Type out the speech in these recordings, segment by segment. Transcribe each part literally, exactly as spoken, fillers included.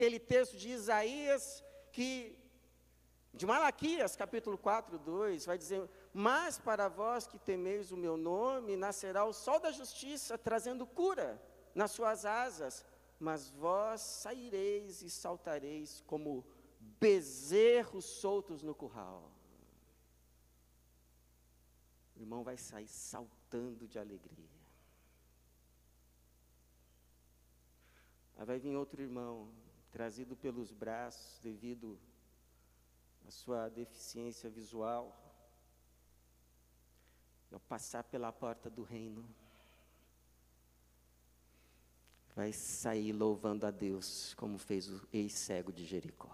aquele texto de Isaías, que, de Malaquias, capítulo quatro, dois, vai dizer: mas para vós que temeis o meu nome, nascerá o sol da justiça, trazendo cura nas suas asas, mas vós saireis e saltareis como bezerros soltos no curral. O irmão vai sair saltando de alegria. Aí vai vir outro irmão, trazido pelos braços, devido à sua deficiência visual, e ao passar pela porta do reino, vai sair louvando a Deus, como fez o ex-cego de Jericó.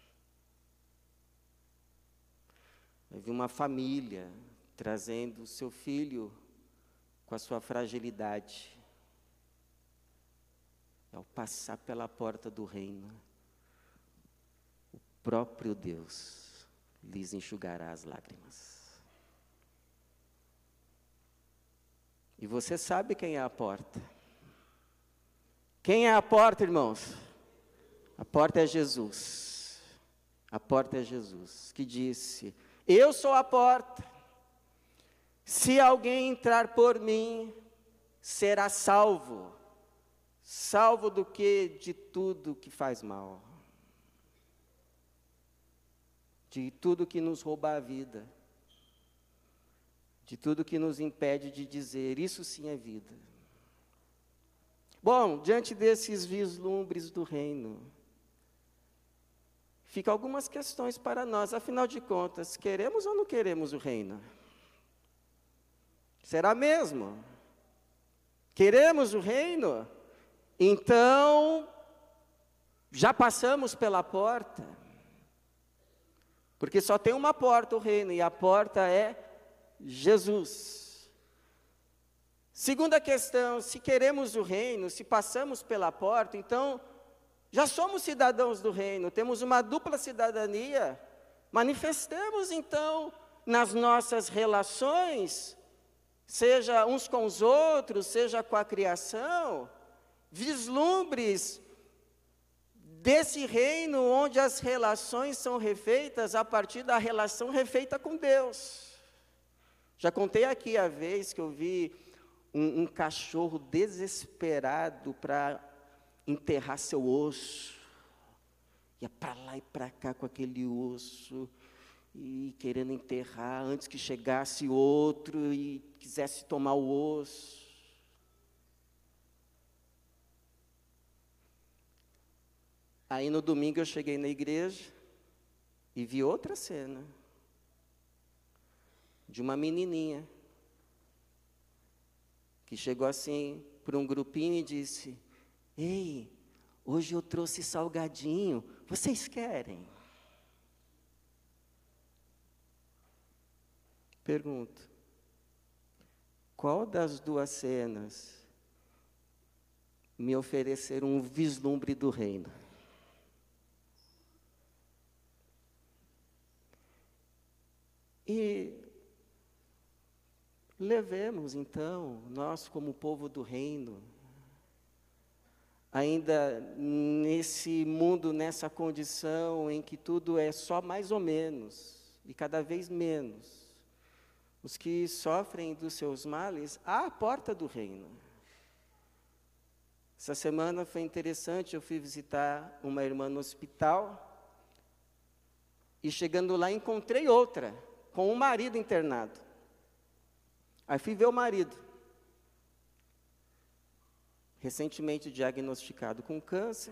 Vai vir uma família, trazendo o seu filho com a sua fragilidade. Ao passar pela porta do reino, o próprio Deus lhes enxugará as lágrimas. E você sabe quem é a porta. Quem é a porta, irmãos? A porta é Jesus. A porta é Jesus, que disse: eu sou a porta. Se alguém entrar por mim, será salvo. Salvo do que? De tudo que faz mal. De tudo que nos rouba a vida. De tudo que nos impede de dizer: isso sim é vida. Bom, diante desses vislumbres do reino, ficam algumas questões para nós. Afinal de contas, queremos ou não queremos o reino? Será mesmo? Queremos o reino? Então, já passamos pela porta, porque só tem uma porta o reino, e a porta é Jesus. Segunda questão: se queremos o reino, se passamos pela porta, então já somos cidadãos do reino, temos uma dupla cidadania. Manifestemos então nas nossas relações, seja uns com os outros, seja com a criação, vislumbres desse reino onde as relações são refeitas a partir da relação refeita com Deus. Já contei aqui a vez que eu vi um, um cachorro desesperado para enterrar seu osso. Ia para lá e para cá com aquele osso, e querendo enterrar antes que chegasse outro e quisesse tomar o osso. Aí no domingo eu cheguei na igreja e vi outra cena, de uma menininha, que chegou assim para um grupinho e disse: ei, hoje eu trouxe salgadinho, vocês querem? Pergunto: qual das duas cenas me ofereceram um vislumbre do reino? E levemos então, nós como povo do reino, ainda nesse mundo, nessa condição em que tudo é só mais ou menos, e cada vez menos, os que sofrem dos seus males, à porta do reino. Essa semana foi interessante, eu fui visitar uma irmã no hospital, e chegando lá encontrei outra, com um marido internado. Aí fui ver o marido, recentemente diagnosticado com câncer,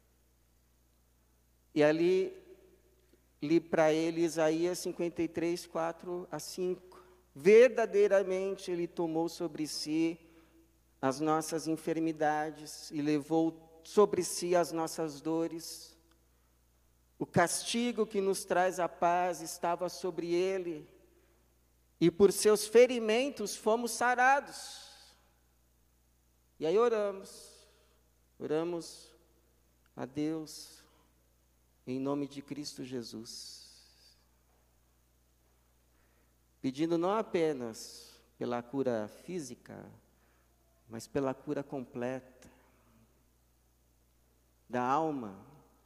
e ali li para ele Isaías cinquenta e três, quatro a cinco. Verdadeiramente Ele tomou sobre si as nossas enfermidades e levou sobre si as nossas dores. O castigo que nos traz a paz estava sobre Ele, e por seus ferimentos fomos sarados. E aí oramos, oramos a Deus, em nome de Cristo Jesus, pedindo não apenas pela cura física, mas pela cura completa da alma,